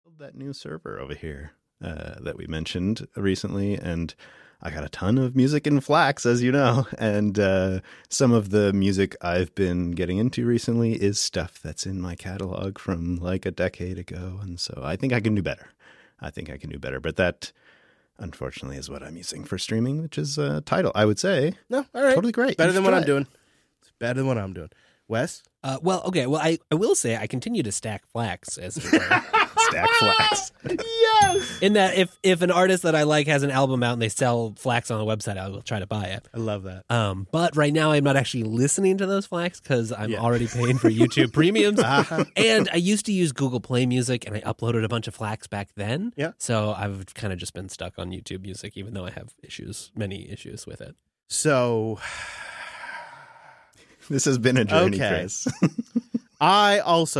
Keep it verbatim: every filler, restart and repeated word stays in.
that new server over here uh, that we mentioned recently, and I got a ton of music in Flax, as you know, and uh, some of the music I've been getting into recently is stuff that's in my catalog from like a decade ago, and so I think I can do better. I think I can do better, but that, unfortunately, is what I'm using for streaming, which is uh, Tidal. I would say, no, all right, totally great. Better than what I'm it. doing. It's better than what I'm doing. Wes? Uh, well, okay. Well, I, I will say I continue to stack Flax as it were. Stack Flax. Yes. In that if if an artist that I like has an album out and they sell Flax on the website, I will try to buy it. I love that. Um, but right now I'm not actually listening to those Flax because I'm Yeah. already paying for YouTube premiums. And I used to use Google Play Music, and I uploaded a bunch of Flax back then. Yeah. So I've kind of just been stuck on YouTube Music, even though I have issues, many issues with it. So This has been a journey, Okay. Chris. I also